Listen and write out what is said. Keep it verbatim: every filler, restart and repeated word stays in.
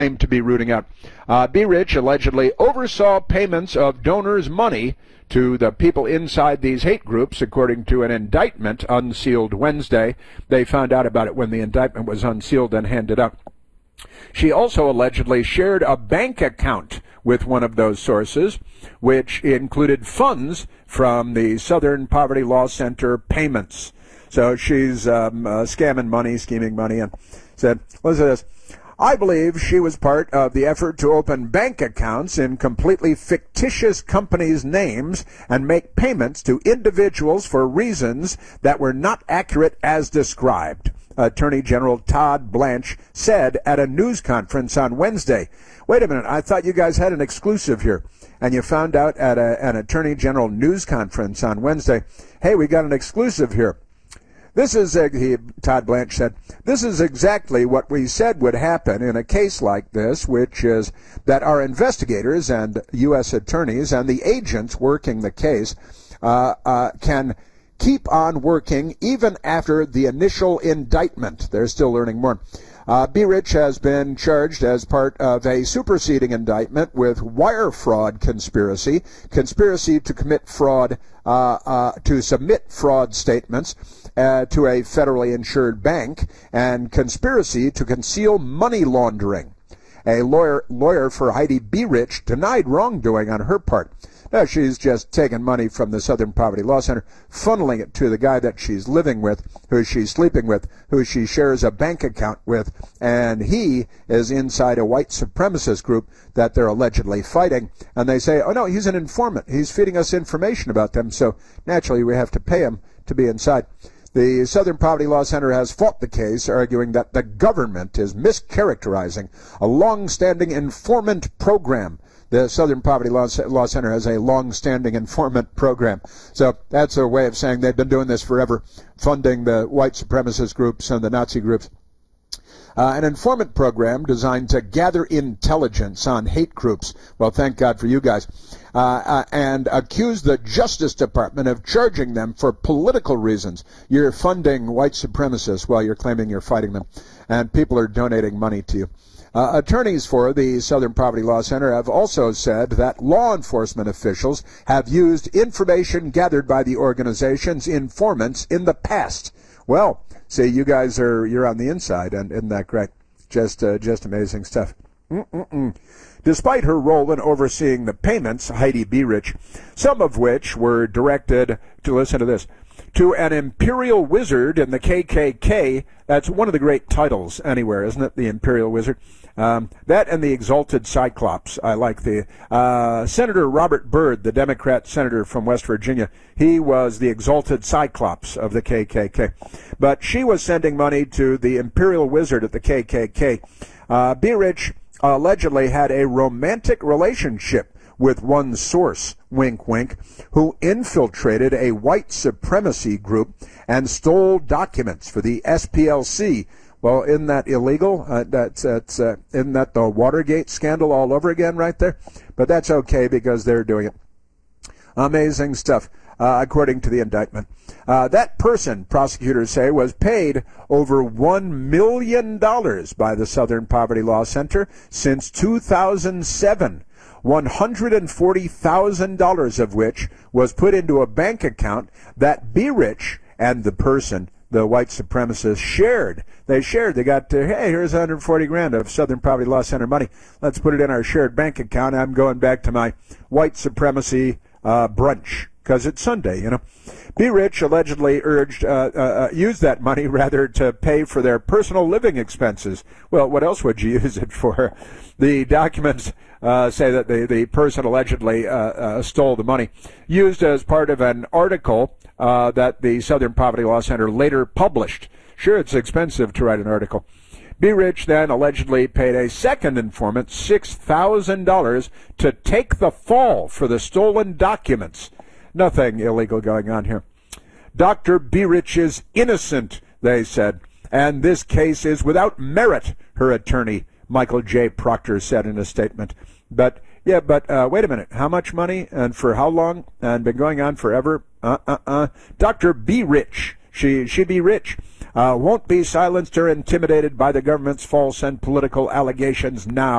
claimed to be rooting out. Uh, B. Rich allegedly oversaw payments of donors' money to the people inside these hate groups, according to an indictment unsealed Wednesday. They found out about it when the indictment was unsealed and handed out. She also allegedly shared a bank account with one of those sources, which included funds from the Southern Poverty Law Center payments. So she's um, uh, scamming money, scheming money, and said, listen to this. I believe she was part of the effort to open bank accounts in completely fictitious companies' names and make payments to individuals for reasons that were not accurate as described, Attorney General Todd Blanche said at a news conference on Wednesday. Wait a minute, I thought you guys had an exclusive here. And you found out at a, an Attorney General news conference on Wednesday, hey, we got an exclusive here. This is, uh, he, Todd Blanche said, this is exactly what we said would happen in a case like this, which is that our investigators and U S attorneys and the agents working the case uh, uh, can keep on working even after the initial indictment. They're still learning more. Uh, B. Rich has been charged as part of a superseding indictment with wire fraud conspiracy, conspiracy to commit fraud, uh, uh, to submit fraud statements uh, to a federally insured bank, and conspiracy to conceal money laundering. A lawyer, lawyer for Heidi B. Rich denied wrongdoing on her part. No, she's just taking money from the Southern Poverty Law Center, funneling it to the guy that she's living with, who she's sleeping with, who she shares a bank account with, and he is inside a white supremacist group that they're allegedly fighting. And they say, oh, no, he's an informant. He's feeding us information about them, so naturally we have to pay him to be inside. The Southern Poverty Law Center has fought the case, arguing that the government is mischaracterizing a long-standing informant program. The Southern Poverty Law Center has a long-standing informant program. So that's a way of saying they've been doing this forever, funding the white supremacist groups and the Nazi groups. Uh, an informant program designed to gather intelligence on hate groups. Well, thank God for you guys. Uh, uh, and accuse the Justice Department of charging them for political reasons. You're funding white supremacists while you're claiming you're fighting them. And people are donating money to you. Uh, attorneys for the Southern Poverty Law Center have also said that law enforcement officials have used information gathered by the organization's informants in the past. Well, see, you guys are, you're on the inside, and isn't that great? Just, uh, just amazing stuff. Mm-mm-mm. Despite her role in overseeing the payments, Heidi B. Rich, some of which were directed to, listen to this, to an imperial wizard in the K K K. That's one of the great titles anywhere, isn't it? The imperial wizard. Um, that and the exalted Cyclops. I like the uh, Senator Robert Byrd, the Democrat senator from West Virginia. He was the exalted Cyclops of the K K K. But she was sending money to the imperial wizard at the K K K. Uh, B. Rich allegedly had a romantic relationship with one source, wink wink, who infiltrated a white supremacy group and stole documents for the S P L C. Well, isn't that illegal? Uh, that's, that's, uh, isn't that the Watergate scandal all over again right there? But that's okay because they're doing it. Amazing stuff, uh, according to the indictment. Uh, that person, prosecutors say, was paid over one million dollars by the Southern Poverty Law Center since two thousand seven. one hundred forty thousand dollars of which was put into a bank account that B. Rich and the person, the white supremacists, shared. They shared. They got, uh, hey, here's one hundred forty grand of Southern Poverty Law Center money. Let's put it in our shared bank account. I'm going back to my white supremacy uh, brunch because it's Sunday, you know. B. Rich allegedly urged, uh, uh, used that money rather to pay for their personal living expenses. Well, what else would you use it for? The documents uh, say that the, the person allegedly uh, uh, stole the money, used as part of an article uh, that the Southern Poverty Law Center later published. Sure, it's expensive to write an article. B. Rich then allegedly paid a second informant six thousand dollars to take the fall for the stolen documents. Nothing illegal going on here. Doctor B. Rich is innocent, they said, and this case is without merit, her attorney, Michael J. Proctor, said in a statement. But, yeah, but uh, wait a minute. How much money and for how long? And been going on forever? Uh-uh-uh. Doctor B. Rich. She, she be rich. uh, won't be silenced or intimidated by the government's false and political allegations now.